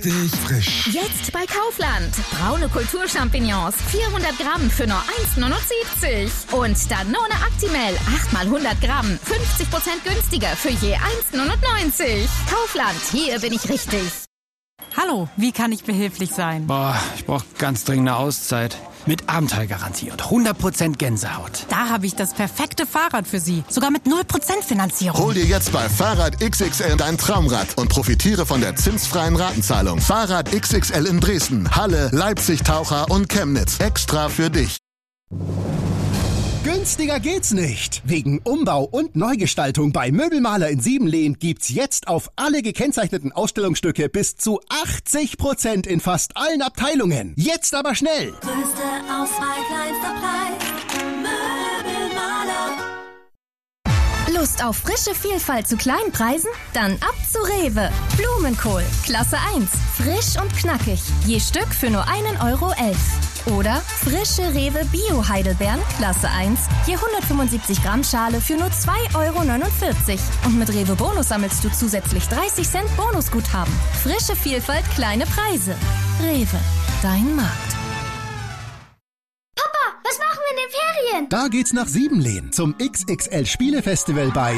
richtig frisch. Jetzt bei Kaufland. Braune Kulturchampignons, 400 Gramm für nur 1,79. Und Danone Actimel, 8 mal 100 Gramm, 50% günstiger für je 1,99. Kaufland, hier bin ich richtig. Hallo, wie kann ich behilflich sein? Ich brauche ganz dringend eine Auszeit. Mit Abenteuergarantie und 100% Gänsehaut. Da habe ich das perfekte Fahrrad für Sie. Sogar mit 0% Finanzierung. Hol dir jetzt bei Fahrrad XXL dein Traumrad und profitiere von der zinsfreien Ratenzahlung. Fahrrad XXL in Dresden, Halle, Leipzig, Taucher und Chemnitz. Extra für dich. Günstiger geht's nicht. Wegen Umbau und Neugestaltung bei Möbelmaler in Siebenlehn gibt's jetzt auf alle gekennzeichneten Ausstellungsstücke bis zu 80% in fast allen Abteilungen. Jetzt aber schnell! Größte Auswahl, kleinster Preis. Möbelmaler. Lust auf frische Vielfalt zu kleinen Preisen? Dann ab zu Rewe. Blumenkohl, Klasse 1. Frisch und knackig. Je Stück für nur 1,11 €. Oder frische Rewe Bio-Heidelbeeren, Klasse 1. Je 175 Gramm Schale für nur 2,49 €. Und mit Rewe Bonus sammelst du zusätzlich 30 Cent Bonusguthaben. Frische Vielfalt, kleine Preise. Rewe, dein Markt. Papa, was machen wir in den Ferien? Da geht's nach Siebenlehn zum XXL Spielefestival bei...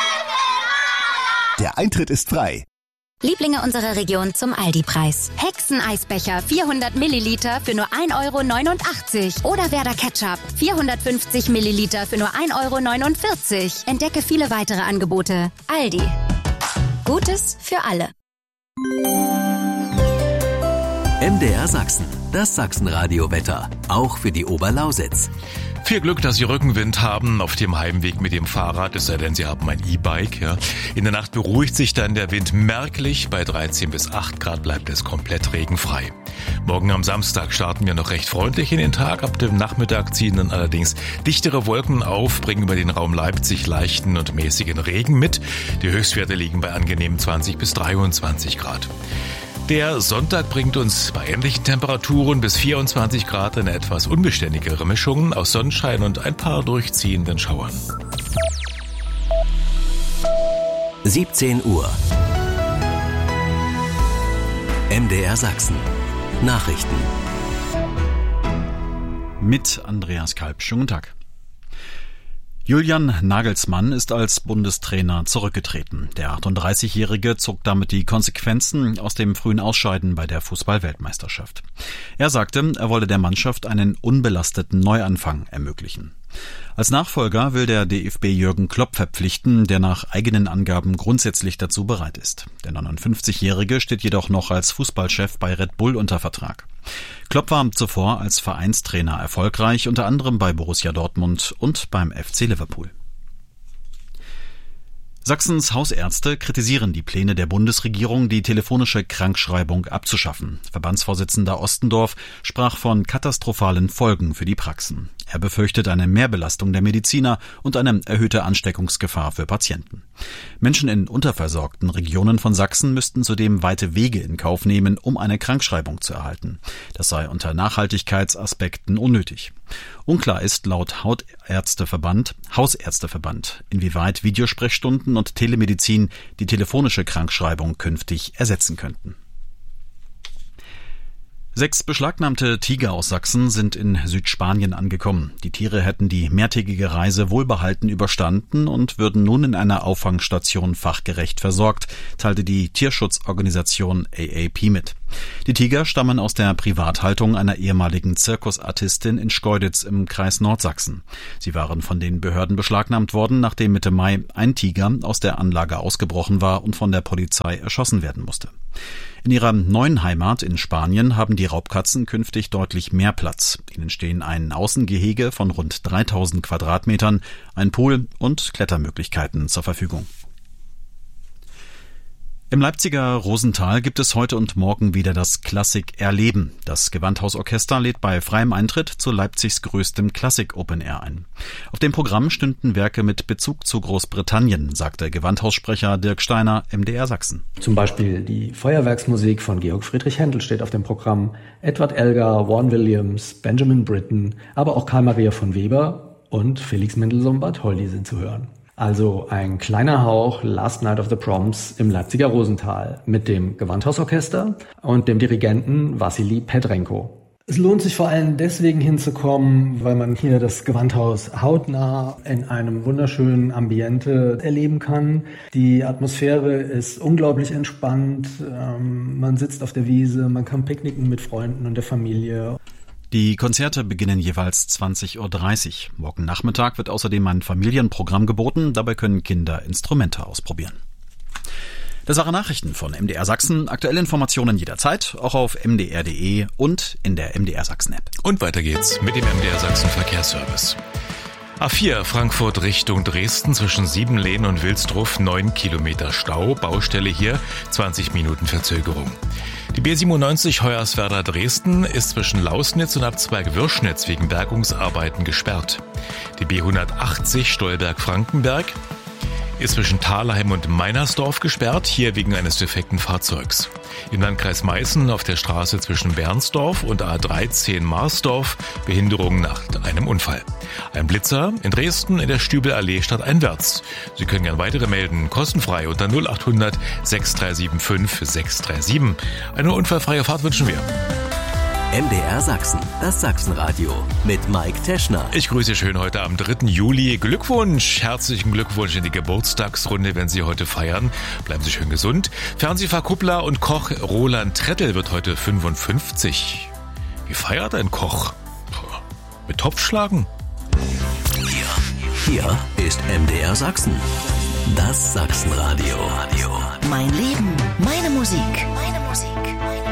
Der Eintritt ist frei. Lieblinge unserer Region zum Aldi-Preis. Hexeneisbecher 400 Milliliter für nur 1,89 € oder Werder Ketchup 450 Milliliter für nur 1,49 €. Entdecke viele weitere Angebote. Aldi. Gutes für alle. MDR Sachsen, das Sachsenradio-Wetter, auch für die Oberlausitz. Viel Glück, dass Sie Rückenwind haben auf dem Heimweg mit dem Fahrrad, es sei denn, Sie haben ein E-Bike. Ja. In der Nacht beruhigt sich dann der Wind merklich. Bei 13 bis 8 Grad bleibt es komplett regenfrei. Morgen am Samstag starten wir noch recht freundlich in den Tag. Ab dem Nachmittag ziehen dann allerdings dichtere Wolken auf, bringen über den Raum Leipzig leichten und mäßigen Regen mit. Die Höchstwerte liegen bei angenehmen 20 bis 23 Grad. Der Sonntag bringt uns bei ähnlichen Temperaturen bis 24 Grad eine etwas unbeständigere Mischung aus Sonnenschein und ein paar durchziehenden Schauern. 17 Uhr. MDR Sachsen. Nachrichten. Mit Andreas Kalb. Schönen guten Tag. Julian Nagelsmann ist als Bundestrainer zurückgetreten. Der 38-Jährige zog damit die Konsequenzen aus dem frühen Ausscheiden bei der Fußball-Weltmeisterschaft. Er sagte, er wolle der Mannschaft einen unbelasteten Neuanfang ermöglichen. Als Nachfolger will der DFB Jürgen Klopp verpflichten, der nach eigenen Angaben grundsätzlich dazu bereit ist. Der 59-Jährige steht jedoch noch als Fußballchef bei Red Bull unter Vertrag. Klopp war zuvor als Vereinstrainer erfolgreich, unter anderem bei Borussia Dortmund und beim FC Liverpool. Sachsens Hausärzte kritisieren die Pläne der Bundesregierung, die telefonische Krankschreibung abzuschaffen. Verbandsvorsitzender Ostendorf sprach von katastrophalen Folgen für die Praxen. Er befürchtet eine Mehrbelastung der Mediziner und eine erhöhte Ansteckungsgefahr für Patienten. Menschen in unterversorgten Regionen von Sachsen müssten zudem weite Wege in Kauf nehmen, um eine Krankschreibung zu erhalten. Das sei unter Nachhaltigkeitsaspekten unnötig. Unklar ist laut Hausärzteverband, inwieweit Videosprechstunden und Telemedizin die telefonische Krankschreibung künftig ersetzen könnten. 6 beschlagnahmte Tiger aus Sachsen sind in Südspanien angekommen. Die Tiere hätten die mehrtägige Reise wohlbehalten überstanden und würden nun in einer Auffangstation fachgerecht versorgt, teilte die Tierschutzorganisation AAP mit. Die Tiger stammen aus der Privathaltung einer ehemaligen Zirkusartistin in Schkeuditz im Kreis Nordsachsen. Sie waren von den Behörden beschlagnahmt worden, nachdem Mitte Mai ein Tiger aus der Anlage ausgebrochen war und von der Polizei erschossen werden musste. In ihrer neuen Heimat in Spanien haben die Raubkatzen künftig deutlich mehr Platz. Ihnen stehen ein Außengehege von rund 3000 Quadratmetern, ein Pool und Klettermöglichkeiten zur Verfügung. Im Leipziger Rosental gibt es heute und morgen wieder das Klassik Erleben. Das Gewandhausorchester lädt bei freiem Eintritt zu Leipzigs größtem Klassik Open Air ein. Auf dem Programm stünden Werke mit Bezug zu Großbritannien, sagte Gewandhaussprecher Dirk Steiner, MDR Sachsen. Zum Beispiel die Feuerwerksmusik von Georg Friedrich Händel steht auf dem Programm, Edward Elgar, Vaughan Williams, Benjamin Britten, aber auch Karl Maria von Weber und Felix Mendelssohn Bartholdy sind zu hören. Also ein kleiner Hauch Last Night of the Proms im Leipziger Rosenthal mit dem Gewandhausorchester und dem Dirigenten Wassili Petrenko. Es lohnt sich vor allem deswegen hinzukommen, weil man hier das Gewandhaus hautnah in einem wunderschönen Ambiente erleben kann. Die Atmosphäre ist unglaublich entspannt. Man sitzt auf der Wiese, man kann picknicken mit Freunden und der Familie. Die Konzerte beginnen jeweils 20:30 Uhr. Morgen Nachmittag wird außerdem ein Familienprogramm geboten. Dabei können Kinder Instrumente ausprobieren. Das waren Nachrichten von MDR Sachsen. Aktuelle Informationen jederzeit, auch auf mdr.de und in der MDR Sachsen App. Und weiter geht's mit dem MDR Sachsen Verkehrsservice. A4 Frankfurt Richtung Dresden zwischen Siebenlehn und Wilsdruff 9 Kilometer Stau. Baustelle hier 20 Minuten Verzögerung. Die B97 Hoyerswerda Dresden ist zwischen Lausnitz und Abzweig-Würschnitz wegen Bergungsarbeiten gesperrt. Die B180 Stolberg-Frankenberg ist zwischen Thalheim und Meinersdorf gesperrt, hier wegen eines defekten Fahrzeugs. Im Landkreis Meißen auf der Straße zwischen Bernsdorf und A13 Marsdorf Behinderung nach einem Unfall. Ein Blitzer in Dresden in der Stübelallee stadteinwärts. Sie können gern weitere melden, kostenfrei unter 0800 6375 637. Eine unfallfreie Fahrt wünschen wir. MDR Sachsen, das Sachsenradio mit Mike Teschner. Ich grüße schön heute am 3. Juli. Glückwunsch, herzlichen Glückwunsch in die Geburtstagsrunde, wenn Sie heute feiern. Bleiben Sie schön gesund. Fernsehverkuppler und Koch Roland Trettel wird heute 55. Wie feiert ein Koch? Mit Topfschlagen? Hier ist MDR Sachsen, das Sachsenradio. Mein Leben, meine Musik.